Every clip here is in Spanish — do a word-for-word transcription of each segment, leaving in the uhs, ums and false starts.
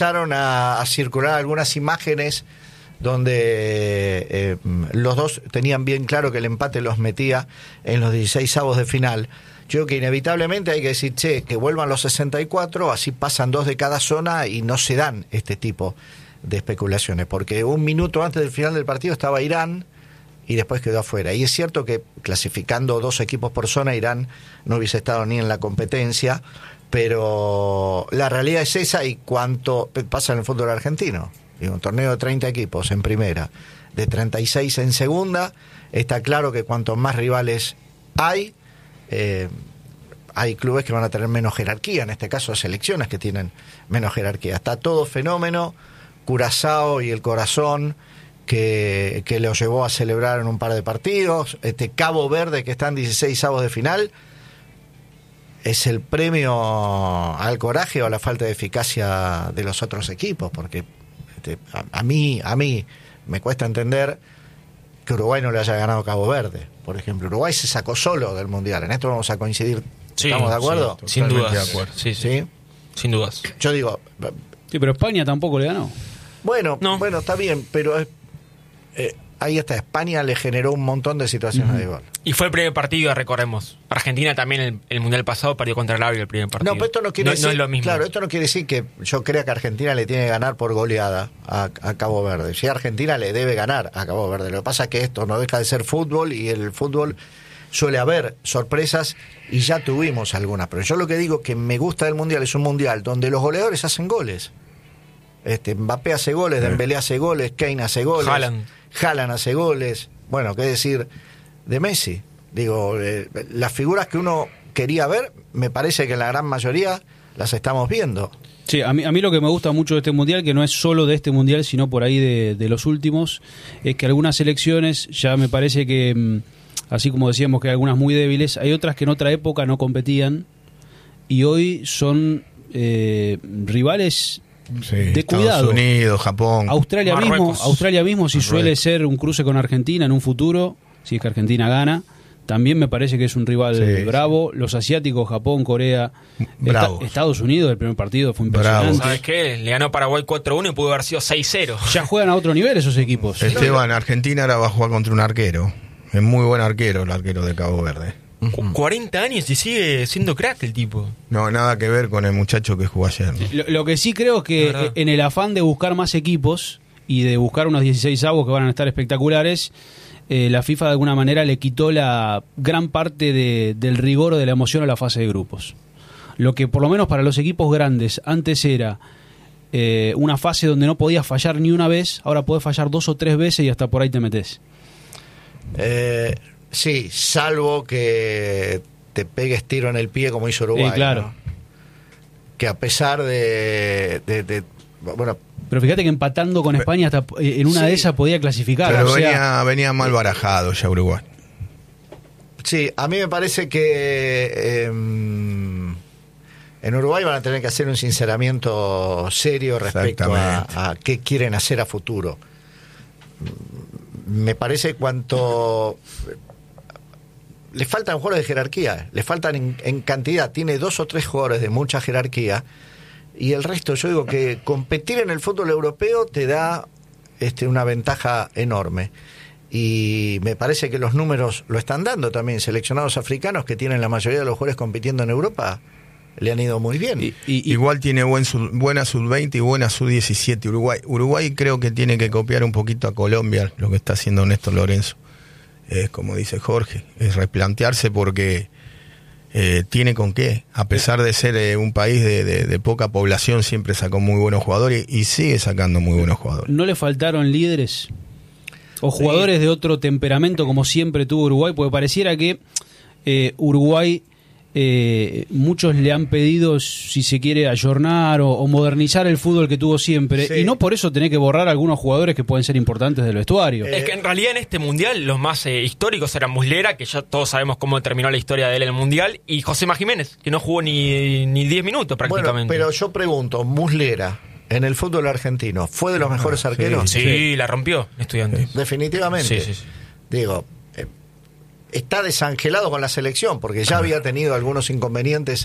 empezaron a, a circular algunas imágenes donde eh, los dos tenían bien claro que el empate los metía en los dieciseisavos de final. Yo creo que inevitablemente hay que decir, che, que vuelvan los sesenta y cuatro, así pasan dos de cada zona y no se dan este tipo de especulaciones, porque un minuto antes del final del partido estaba Irán y después quedó afuera. Y es cierto que clasificando dos equipos por zona, Irán no hubiese estado ni en la competencia, pero la realidad es esa. Y cuánto pasa en el fútbol argentino, un torneo de treinta equipos en primera, de treinta y seis en segunda, está claro que cuanto más rivales hay, eh, hay clubes que van a tener menos jerarquía, en este caso selecciones que tienen menos jerarquía. Está todo fenómeno, Curazao y el corazón que, que los llevó a celebrar en un par de partidos, este Cabo Verde que está en dieciseisavos de final, es el premio al coraje o a la falta de eficacia de los otros equipos, porque este, a, a mí a mí me cuesta entender que Uruguay no le haya ganado Cabo Verde, por ejemplo. Uruguay se sacó solo del Mundial, en esto vamos a coincidir, sí, ¿estamos de acuerdo? Sí, sin dudas, de acuerdo. Sí, sí. ¿Sí? Sin dudas. Yo digo, Sí, pero España tampoco le ganó. bueno, No. bueno, está bien, pero eh, ahí está, España le generó un montón de situaciones Uh-huh. de gol. Y fue el primer partido, recordemos. Argentina también el, el Mundial pasado perdió contra el Arabia el primer partido. No, pero esto no quiere decir, no es lo mismo. claro, esto no quiere decir que yo crea que Argentina le tiene que ganar por goleada a, a Cabo Verde. Si Argentina le debe ganar a Cabo Verde, lo que pasa es que esto no deja de ser fútbol y en el fútbol suele haber sorpresas y ya tuvimos algunas. Pero yo lo que digo que me gusta del Mundial es un Mundial donde los goleadores hacen goles. Este, Mbappé hace goles, Dembélé hace goles, Kane hace goles, Haaland. Haaland hace goles. Bueno, qué decir de Messi. Digo, eh, las figuras que uno quería ver, me parece que en la gran mayoría las estamos viendo. Sí, a mí, a mí lo que me gusta mucho de este Mundial, que no es solo de este Mundial, sino por ahí de, de los últimos, es que algunas selecciones ya me parece que, así como decíamos que hay algunas muy débiles, hay otras que en otra época no competían y hoy son eh, rivales Sí, de cuidado. Estados Unidos, Japón. Australia mismo, Marruecos. Australia mismo, si Marruecos. suele ser un cruce con Argentina en un futuro, si es que Argentina gana, también me parece que es un rival Sí, bravo. Los asiáticos, Japón, Corea, Bravos. Esta- Estados Unidos, el primer partido fue Bravos. impresionante. ¿Sabes qué? Le ganó Paraguay cuatro uno y pudo haber sido seis cero. Ya juegan a otro nivel esos equipos. Esteban, Argentina ahora va a jugar contra un arquero. Es muy buen arquero el arquero de Cabo Verde. Cu- cuarenta años y sigue siendo crack el tipo. No, nada que ver con el muchacho que jugó ayer. ¿no? Lo, lo que sí creo es que La verdad. en el afán de buscar más equipos y de buscar unos dieciséis avos que van a estar espectaculares, eh, la FIFA de alguna manera le quitó la gran parte de, del rigor o de la emoción a la fase de grupos. Lo que por lo menos para los equipos grandes antes era eh, una fase donde no podías fallar ni una vez, ahora podés fallar dos o tres veces y hasta por ahí te metés. Eh, sí, salvo que te pegues tiro en el pie como hizo Uruguay. Eh, claro. ¿no? Que a pesar de, de, de- bueno, Pero fíjate que empatando con España hasta eh, en una Sí. de esas podía clasificar. Pero o sea, venía, venía mal barajado ya Uruguay. sí, a mí me parece que eh, en Uruguay van a tener que hacer un sinceramiento serio respecto a, Exactamente. a qué quieren hacer a futuro. Me parece cuanto le faltan jugadores de jerarquía, le faltan en, en cantidad, tiene dos o tres jugadores de mucha jerarquía y el resto, yo digo que competir en el fútbol europeo te da este, una ventaja enorme y me parece que los números lo están dando también. Seleccionados africanos que tienen la mayoría de los jugadores compitiendo en Europa le han ido muy bien. y- y- y- Igual tiene buen sub- buena sub veinte y buena sub diecisiete Uruguay. Uruguay creo que tiene que copiar un poquito a Colombia, lo que está haciendo Néstor Lorenzo. Es como dice Jorge, es replantearse porque eh, tiene con qué. A pesar de ser eh, un país de, de- de poca población, siempre sacó muy buenos jugadores y sigue sacando muy buenos jugadores. ¿No le faltaron líderes o jugadores de otro temperamento como siempre tuvo Uruguay? Porque pareciera que eh, Uruguay, eh, muchos le han pedido, si se quiere, ayornar o, o modernizar el fútbol que tuvo siempre, Sí. y no por eso tener que borrar algunos jugadores que pueden ser importantes del vestuario. Eh, Es que en realidad en este mundial los más eh, históricos eran Muslera, que ya todos sabemos cómo terminó la historia de él en el mundial, y Josema Jiménez, que no jugó ni ni diez minutos Bueno, prácticamente. pero yo pregunto, Muslera en el fútbol argentino, ¿fue de los mejores arqueros? sí, la rompió, estudiante. Definitivamente. Sí, sí, sí. Digo, eh, está desangelado con la selección porque ya había tenido algunos inconvenientes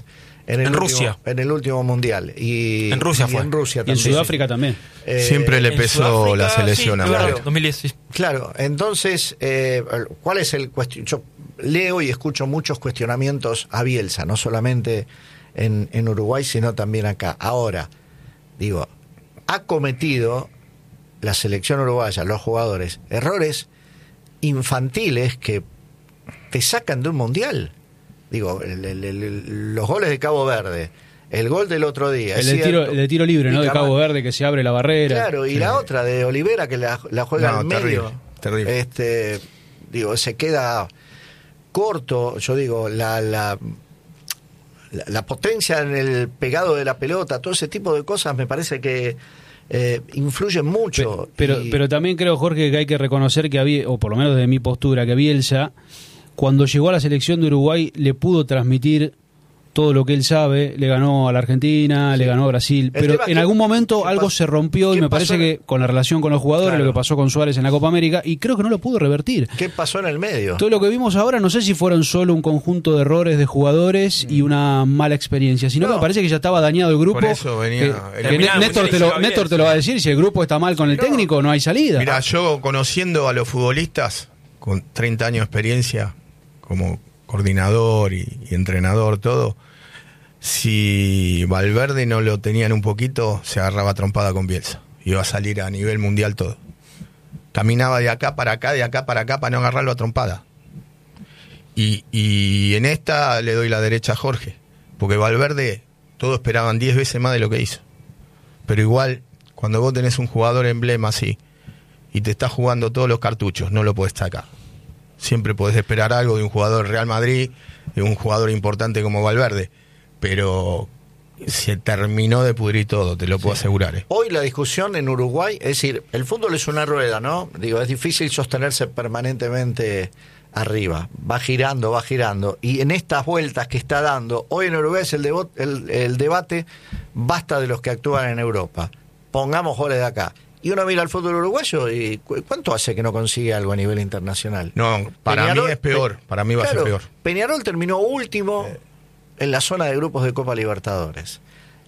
en, el En último, Rusia. en el último mundial. Y, En Rusia y fue. en Rusia Y en también. Sudáfrica también. Eh, Siempre le En pesó Sudáfrica, la selección sí, a claro, Valverde. dos mil diez, sí. Claro, entonces, eh, ¿cuál es el cuestión? Yo leo y escucho muchos cuestionamientos a Bielsa, no solamente en, en Uruguay, sino también acá. Ahora, digo, ha cometido la selección uruguaya, los jugadores, errores infantiles que te sacan de un mundial. Digo, el, el, el, los goles de Cabo Verde, el gol del otro día. El de, tiro, el de tiro libre, ¿no? De Cama- Cabo Verde, que se abre la barrera. Claro, y Sí. la otra de Olivera que la, la juega No, al medio. terrible, terrible. Este, digo, se queda corto, yo digo, la, la, la, la potencia en el pegado de la pelota, todo ese tipo de cosas me parece que eh, influyen mucho. Pe- Pero, y- pero también creo, Jorge, que hay que reconocer que había, o por lo menos desde mi postura, que Bielsa, cuando llegó a la selección de Uruguay, le pudo transmitir todo lo que él sabe, le ganó a la Argentina, Sí. le ganó a Brasil, El pero tema en que- algún momento ¿qué algo pasó? se rompió y ¿Qué me parece pasó en- que con la relación con los jugadores, Claro. lo que pasó con Suárez en la Copa América, y creo que no lo pudo revertir. ¿Qué pasó en el medio? Todo lo que vimos ahora no sé si fueron solo un conjunto de errores de jugadores y una mala experiencia, sino No. que me parece que ya estaba dañado el grupo. Por eso venía- que- el- que Terminaba Néstor, el te lo, Mundial y Néstor te lo va a decir, si el grupo está mal con el No. técnico no hay salida. Mira, yo conociendo a los futbolistas con treinta años de experiencia como coordinador y, y entrenador, todo, si Valverde no lo tenían un poquito, se agarraba trompada con Bielsa. Iba a salir a nivel mundial todo. Caminaba de acá para acá, de acá para acá, para no agarrarlo a trompada. Y, y en esta le doy la derecha a Jorge, porque Valverde, todos esperaban diez veces más de lo que hizo. Pero igual, cuando vos tenés un jugador emblema así, y te está jugando todos los cartuchos, no lo podés sacar. Siempre podés esperar algo de un jugador del Real Madrid, de un jugador importante como Valverde, pero se terminó de pudrir todo, te lo puedo asegurar. ¿eh? Hoy la discusión en Uruguay, es decir, el fútbol es una rueda, ¿no? Digo, es difícil sostenerse permanentemente arriba, va girando, va girando, y en estas vueltas que está dando, hoy en Uruguay es el, debo- el, el debate, basta de los que actúan en Europa, pongamos goles de acá. Y uno mira al fútbol uruguayo y ¿cu- ¿cuánto hace que no consigue algo a nivel internacional? No, para Peñarol- mí es peor, para mí va Claro, a ser peor. Peñarol terminó último en la zona de grupos de Copa Libertadores.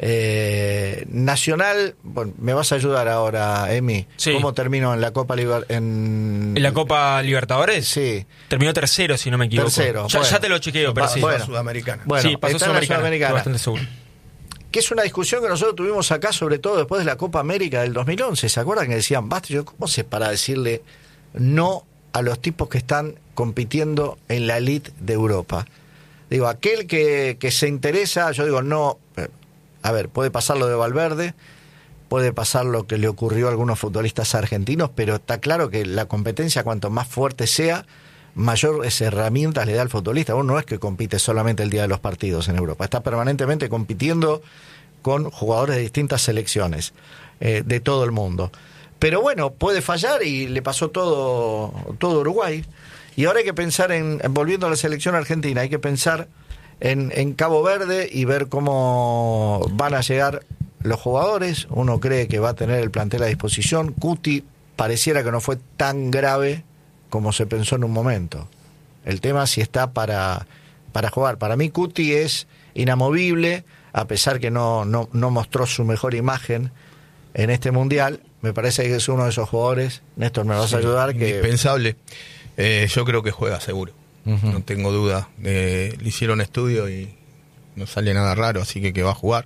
Eh, Nacional, bueno, me vas a ayudar ahora, Emi. Sí. ¿Cómo terminó en la Copa Liber- en... ¿En la Copa Libertadores? Sí. Terminó tercero, si no me equivoco. Tercero, Ya, bueno. ya te lo chequeo, pero Va- sí. bueno. Sudamericana. Bueno, sí, pasó está en la Sudamericana. Sudamericana. Estoy bastante seguro. Que es una discusión que nosotros tuvimos acá, sobre todo después de la Copa América del dos mil once. ¿Se acuerdan que decían, basta? Yo, ¿cómo se para decirle no a los tipos que están compitiendo en la elite de Europa? Digo, aquel que, que se interesa, yo digo, no. eh, A ver, puede pasar lo de Valverde, puede pasar lo que le ocurrió a algunos futbolistas argentinos, pero está claro que la competencia, cuanto más fuerte sea, mayores herramientas le da al futbolista. Uno no es que compite solamente el día de los partidos en Europa, está permanentemente compitiendo con jugadores de distintas selecciones eh, de todo el mundo. Pero bueno, puede fallar y le pasó todo, todo Uruguay. Y ahora hay que pensar en, en, volviendo a la selección argentina, hay que pensar en, en Cabo Verde y ver cómo van a llegar los jugadores. Uno cree que va a tener el plantel a disposición. Cuti pareciera que no fue tan grave como se pensó en un momento. El tema si está para, para jugar. Para mí Cuti es inamovible, a pesar que no, no, no mostró su mejor imagen en este Mundial. Me parece que es uno de esos jugadores, Néstor, me vas a ayudar, que... Indispensable. Eh, yo creo que juega seguro. Uh-huh. No tengo duda. Eh, le hicieron estudio y no sale nada raro, así que que va a jugar.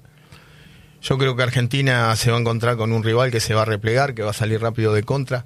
Yo creo que Argentina se va a encontrar con un rival que se va a replegar, que va a salir rápido de contra.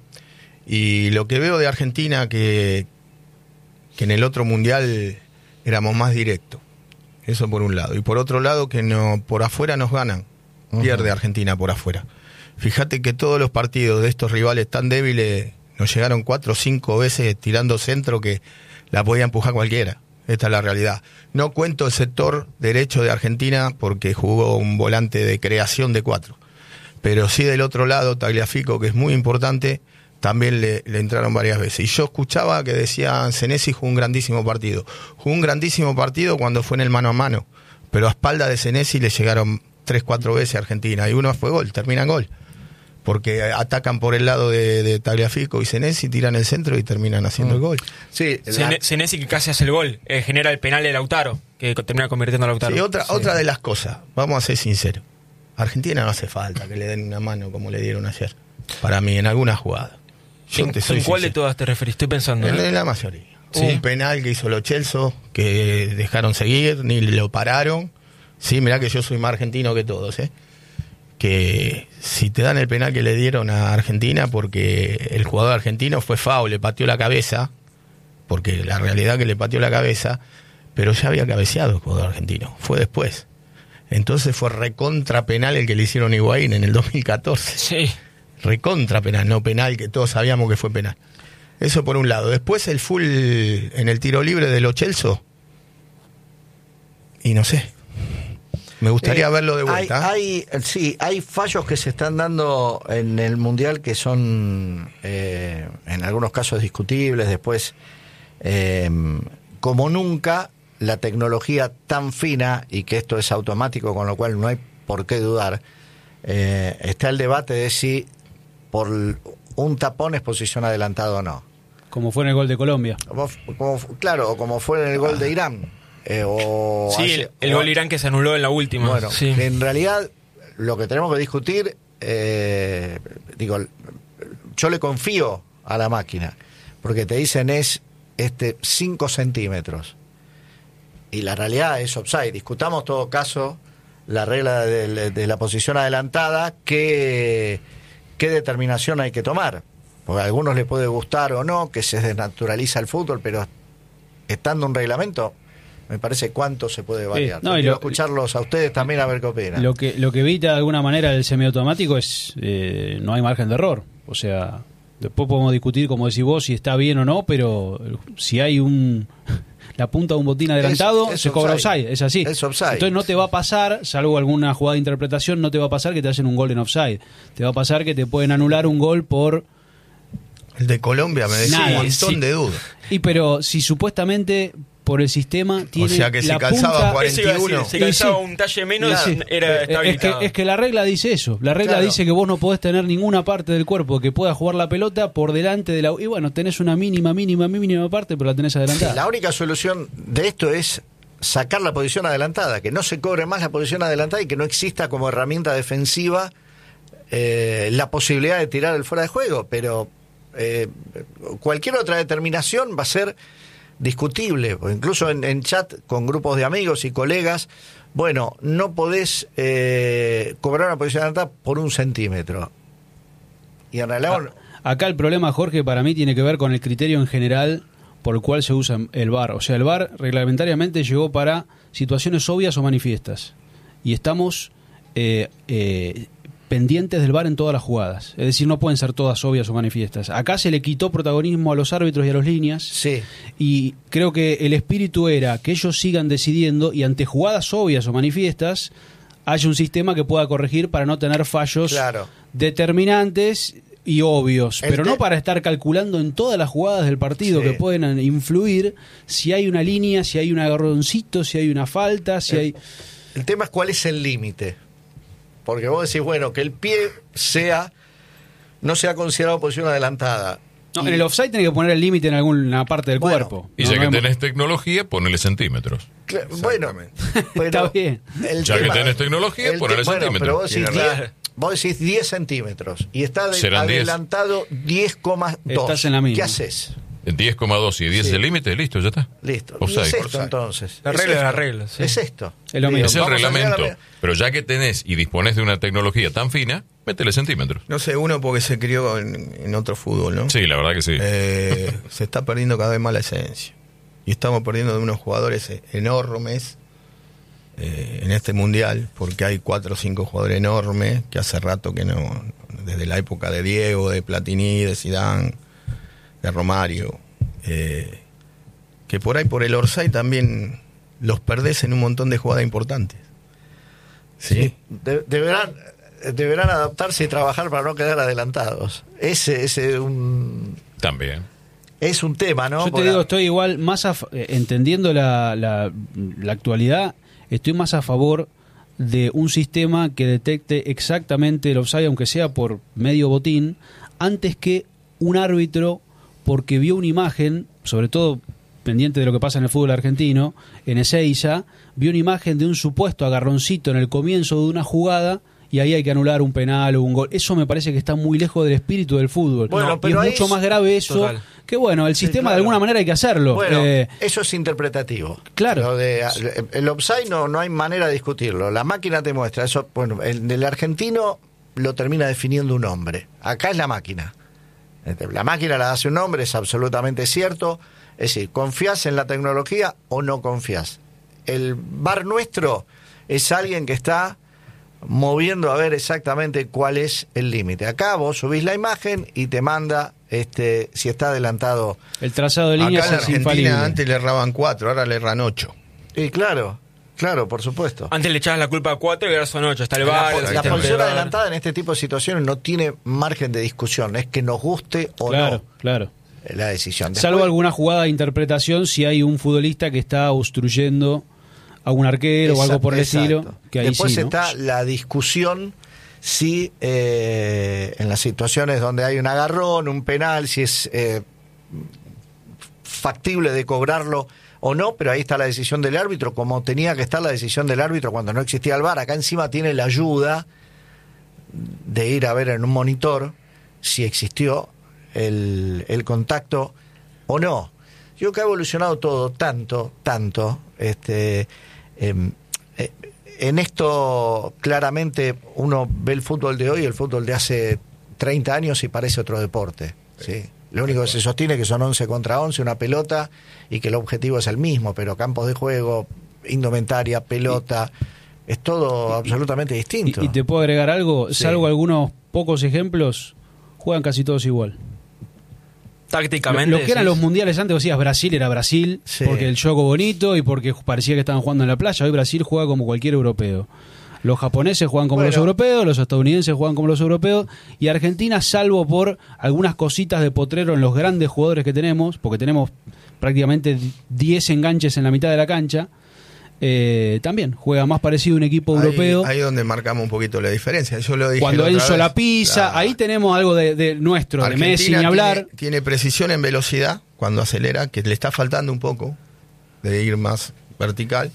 Y lo que veo de Argentina, que, que en el otro mundial éramos más directos. Eso por un lado. Y por otro lado, que no por afuera nos ganan. Uh-huh. Pierde Argentina por afuera. Fíjate que todos los partidos de estos rivales tan débiles nos llegaron cuatro o cinco veces tirando centro que la podía empujar cualquiera. Esta es la realidad. No cuento el sector derecho de Argentina porque jugó un volante de creación de cuatro. Pero sí del otro lado, Tagliafico, que es muy importante, también le, le entraron varias veces. Y yo escuchaba que decían, Senesi jugó un grandísimo partido. Jugó un grandísimo partido cuando fue en el mano a mano. Pero a espalda de Senesi le llegaron tres, cuatro veces a Argentina. Y uno fue gol, termina en gol. porque atacan por el lado de, de Tagliafico y Senesi, tiran el centro y terminan haciendo mm. el gol. Sí, Sene, Senesi que casi hace el gol, eh, genera el penal de Lautaro, que termina convirtiendo a Lautaro. Sí, otra, sí. otra de las cosas, vamos a ser sinceros, Argentina no hace falta que le den una mano como le dieron ayer, para mí, en alguna jugada. Yo ¿En, te soy ¿en cuál sincero. de todas te referís? Estoy pensando. En, ¿eh? en la mayoría. ¿Sí? Un penal que hizo los Chelsea, que dejaron seguir, ni lo pararon. Sí, mirá que yo soy más argentino que todos, ¿eh? Que si te dan el penal que le dieron a Argentina, porque el jugador argentino fue foul, le pateó la cabeza, porque la realidad que le pateó la cabeza, pero ya había cabeceado el jugador argentino, fue después. Entonces fue recontra penal el que le hicieron a Higuaín en el dos mil catorce. Sí. Recontra penal, no penal que todos sabíamos que fue penal. Eso por un lado. Después el full en el tiro libre de los Chelsea. Y no sé. Me gustaría eh, verlo de vuelta. Hay, hay, sí, hay fallos que se están dando en el Mundial que son eh, en algunos casos discutibles. Después, eh, como nunca, la tecnología tan fina y que esto es automático, con lo cual no hay por qué dudar. Eh, está el debate de si por un tapón es posición adelantada o no. Como fue en el gol de Colombia. Como, como, claro, o como fue en el gol de Irán. Eh, o sí, hace, el, el o, gol Irán que se anuló en la última. Bueno, sí. En realidad lo que tenemos que discutir, eh, digo, yo le confío a la máquina, porque te dicen es este cinco centímetros. Y la realidad es offside. Discutamos todo caso la regla de, de la posición adelantada, qué, qué determinación hay que tomar. Porque a algunos les puede gustar o no, que se desnaturaliza el fútbol, pero estando un reglamento, me parece cuánto se puede variar. Sí, no, quiero lo, escucharlos a ustedes también a ver qué opinan. Lo que, lo que evita de alguna manera el semiautomático es eh, no hay margen de error. O sea, después podemos discutir, como decís vos, si está bien o no, pero si hay un... la punta de un botín adelantado, es, es se cobra offside. offside, es así. Es offside. Entonces no te va a pasar, salvo alguna jugada de interpretación, no te va a pasar que te hacen un gol en offside. Te va a pasar que te pueden anular un gol por... El de Colombia me decía Nada, un montón sí. de dudas. Y pero si supuestamente por el sistema tiene O sea que si la calzaba punta... cuarenta y uno. Si calzaba sí. un talle menos, Sí. era, estaba es, que, habilitado. es que la regla dice eso. La regla Claro. dice que vos no podés tener ninguna parte del cuerpo que pueda jugar la pelota por delante de la... Y bueno, tenés una mínima, mínima, mínima parte, pero la tenés adelantada. Sí, la única solución de esto es sacar la posición adelantada, que no se cobre más la posición adelantada y que no exista como herramienta defensiva eh, la posibilidad de tirar el fuera de juego. Pero eh, cualquier otra determinación va a ser discutible, o incluso en, en chat con grupos de amigos y colegas. Bueno, no podés eh, cobrar una posición adelantada por un centímetro. Y en realidad... Ah, acá el problema, Jorge, para mí tiene que ver con el criterio en general por el cual se usa el V A R. O sea, el V A R reglamentariamente llegó para situaciones obvias o manifiestas. Y estamos eh, eh, pendientes del V A R en todas las jugadas. Es decir, no pueden ser todas obvias o manifiestas. Acá se le quitó protagonismo a los árbitros y a los líneas. Sí. Y creo que el espíritu era que ellos sigan decidiendo y ante jugadas obvias o manifiestas haya un sistema que pueda corregir para no tener fallos Claro. determinantes y obvios, El pero te- no para estar calculando en todas las jugadas del partido Sí. que pueden influir si hay una línea, si hay un agarroncito, si hay una falta, si El- hay... El tema es cuál es el límite. Porque vos decís, bueno, que el pie sea no sea considerado posición adelantada. No, Y- en el offside tiene que poner el límite en alguna parte del Bueno, cuerpo. Y No, ya no que hay- tenés tecnología, ponele centímetros. Cla- bueno, pero Está bien. el Ya que tema- tenés tecnología, el ponele te- bueno, centímetros. pero vos decís, Tiene diez, razón. vos decís diez centímetros y está de- Serán diez. adelantado diez coma dos. Estás en la misma. ¿Qué haces? diez coma dos y diez Sí. es el límite, listo, ya está. Listo. Y Offside. es esto Offside. entonces. La Es regla es la esto. regla, sí. Es esto. Es lo mismo. Es el vamos a reglamento. llegar a- Pero ya que tenés y disponés de una tecnología tan fina, métele centímetros. No sé, uno porque se crió en, en otro fútbol, ¿no? Sí, la verdad que sí. Eh, se está perdiendo cada vez más la esencia. Y estamos perdiendo de unos jugadores e- enormes eh, en este mundial, porque hay cuatro o cinco jugadores enormes que hace rato que no, desde la época de Diego, de Platini, de Zidane, de Romario, eh, que por ahí por el Orsay también los perdés en un montón de jugadas importantes. ¿Sí? De- deberán, deberán adaptarse y trabajar para no quedar adelantados. Ese es un También. es un tema, ¿no? Yo te Porque- digo, estoy igual más a fa- eh, entendiendo la, la, la actualidad, estoy más a favor de un sistema que detecte exactamente el offside, aunque sea por medio botín, antes que un árbitro, porque vio una imagen, sobre todo pendiente de lo que pasa en el fútbol argentino, en Ezeiza, vio una imagen de un supuesto agarroncito en el comienzo de una jugada y ahí hay que anular un penal o un gol. Eso me parece que está muy lejos del espíritu del fútbol. Bueno, no, pero y es mucho es... más grave eso, Total. que bueno, el Sí, sistema claro. de alguna manera hay que hacerlo. Bueno, Eh, eso es interpretativo. Claro. Lo de, el offside no, no hay manera de discutirlo. La máquina te muestra eso. Bueno, el del argentino lo termina definiendo un hombre. Acá es la máquina. La máquina la hace un hombre, es absolutamente cierto. Es decir, ¿confías en la tecnología o no confías? El V A R nuestro es alguien que está moviendo a ver exactamente cuál es el límite. Acá vos subís la imagen y te manda este si está adelantado. el trazado de líneas Acá en es infalible. Argentina antes le erraban cuatro, ahora le erran ocho. Y claro, claro, por supuesto. Antes le echabas la culpa a cuatro y ahora son ocho. Está el La, bar, la está el expulsión bar. adelantada en este tipo de situaciones no tiene margen de discusión, es que nos guste o Claro, no claro. la decisión. Después, Salvo alguna jugada de interpretación, si hay un futbolista que está obstruyendo a un arquero o algo por el exacto. estilo, que ahí Después sí, ¿no? está la discusión si eh, en las situaciones donde hay un agarrón, un penal, si es eh, factible de cobrarlo o no, pero ahí está la decisión del árbitro, como tenía que estar la decisión del árbitro cuando no existía el V A R. Acá encima tiene la ayuda de ir a ver en un monitor si existió el, el contacto o no. Yo creo que ha evolucionado todo tanto, tanto, este, eh, eh, en esto claramente uno ve el fútbol de hoy, el fútbol de hace treinta años y parece otro deporte, ¿sí? Lo único que se sostiene es que son once contra once, una pelota, y que el objetivo es el mismo, pero campos de juego, indumentaria, pelota, es todo absolutamente distinto. Y, y te puedo agregar algo, Sí. salvo algunos pocos ejemplos, juegan casi todos igual. Lo, Tácticamente. lo que eran sí. los mundiales antes, decías Brasil era Brasil, Sí. porque el juego bonito y porque parecía que estaban jugando en la playa. Hoy Brasil juega como cualquier europeo. Los japoneses juegan como Bueno. los europeos, los estadounidenses juegan como los europeos, y Argentina, salvo por algunas cositas de potrero en los grandes jugadores que tenemos, porque tenemos prácticamente diez enganches en la mitad de la cancha, eh, también juega más parecido a un equipo Ahí- europeo. Ahí es donde marcamos un poquito la diferencia. Yo lo dije Cuando la otra Enzo vez. la pisa, Claro. ahí tenemos algo de, de nuestro, de Argentina Messi, ni hablar. Tiene, tiene precisión en velocidad cuando acelera, que le está faltando un poco de ir más vertical.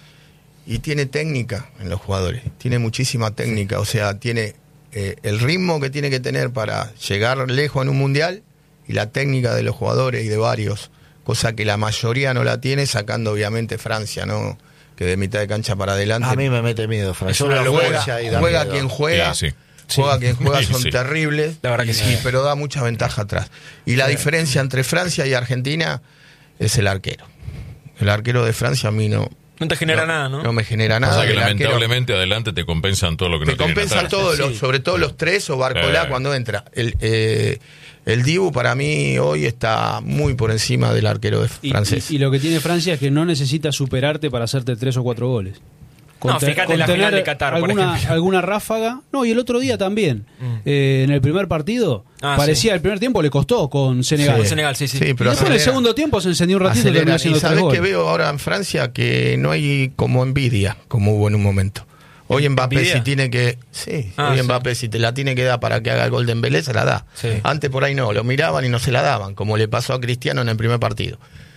Y tiene técnica en los jugadores, tiene muchísima técnica, o sea, tiene eh, el ritmo que tiene que tener para llegar lejos en un mundial y la técnica de los jugadores y de varios, cosa que la mayoría no la tiene, sacando obviamente Francia, ¿no? Que de mitad de cancha para adelante. A mí me mete miedo, Fran. Es Yo una lo locura. juega, y da Juega miedo. quien juega, Sí, sí. juega quien juega, Sí, son sí. terribles, La verdad que y- sí. pero da mucha ventaja atrás. Y la diferencia entre Francia y Argentina es el arquero. El arquero de Francia a mí no... No te genera nada, ¿no? No me genera O nada. sea que El arquero- lamentablemente adelante te compensan todo lo que no te tienen compensa atrás. todo, Sí. los- sobre todo los tres o Barcolá Eh. cuando entra. El, eh, el Dibu para mí hoy está muy por encima del arquero de Y, francés. y- y lo que tiene Francia es que no necesita superarte para hacerte tres o cuatro goles. No, te- fíjate en la tener final de Qatar, por alguna, ejemplo. alguna ráfaga. No, y el otro día también. Eh, en el primer partido, Ah, parecía sí. el primer tiempo le costó con Senegal. Con Senegal, sí, sí. Sí, Y pero después en el acelera. segundo tiempo se encendió un ratito y Acelera. terminó Y haciendo tres sabés que goles. veo ahora en Francia que no hay como envidia, como hubo en un momento. Hoy Mbappé ¿Envidia? si tiene que... Sí, Ah, hoy sí. Mbappé si te la tiene que dar para que haga el gol de Dembélé, se la da. Sí. Antes por ahí no, lo miraban y no se la daban, como le pasó a Cristiano en el primer partido.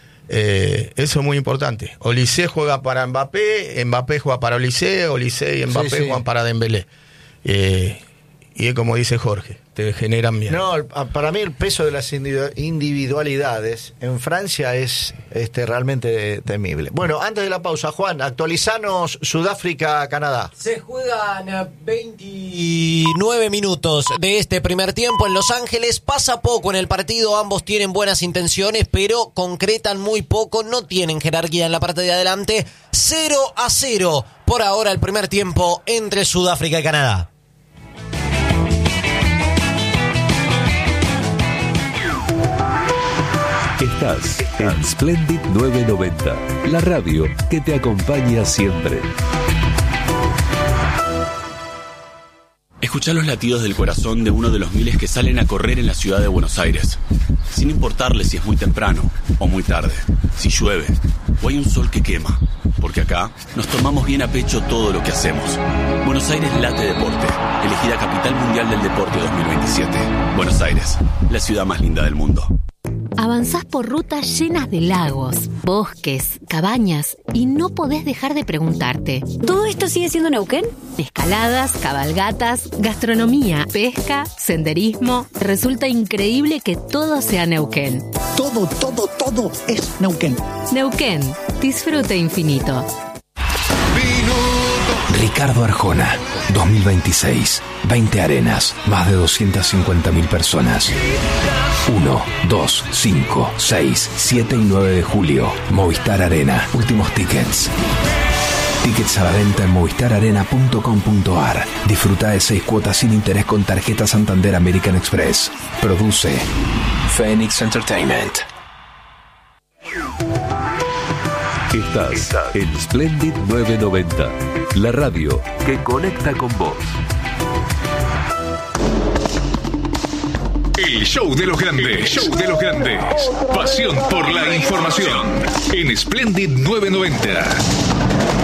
Eh, eso es muy importante. Olise juega para Mbappé, Mbappé juega para Olise, Olise y Mbappé Sí, sí. juegan para Dembélé. Eh, y es como dice Jorge, te generan miedo. No, el- a- para mí el peso de las individu- individualidades en Francia es este realmente temible. Bueno, antes de la pausa, Juan, actualizanos Sudáfrica-Canadá. Se juegan eh, veintinueve minutos de este primer tiempo en Los Ángeles. Pasa poco en el partido, ambos tienen buenas intenciones, pero concretan muy poco, no tienen jerarquía en la parte de adelante. cero a cero por ahora el primer tiempo entre Sudáfrica y Canadá. Estás en Splendid novecientos noventa, la radio que te acompaña siempre. Escuchá los latidos del corazón de uno de los miles que salen a correr en la ciudad de Buenos Aires, sin importarle si es muy temprano o muy tarde, si llueve o hay un sol que quema. Porque acá nos tomamos bien a pecho todo lo que hacemos. Buenos Aires late deporte, elegida Capital Mundial del Deporte dos mil veintisiete. Buenos Aires, la ciudad más linda del mundo. Avanzás por rutas llenas de lagos, bosques, cabañas y no podés dejar de preguntarte: ¿todo esto sigue siendo Neuquén? Escaladas, cabalgatas, gastronomía, pesca, senderismo. Resulta increíble que todo sea Neuquén. Todo, todo, todo es Neuquén. Neuquén, disfrute infinito. Ricardo Arjona, dos mil veintiséis. veinte arenas, más de doscientas cincuenta mil personas. uno, dos, cinco, seis, siete y nueve de julio. Movistar Arena. Últimos tickets. Tickets a la venta en movistar arena punto com punto a r. Disfruta de seis cuotas sin interés con tarjeta Santander American Express. Produce Phoenix Entertainment. Estás en Splendid novecientos noventa, la radio que conecta con vos. El show de los grandes, el show de los grandes. Pasión por la información en Splendid novecientos noventa.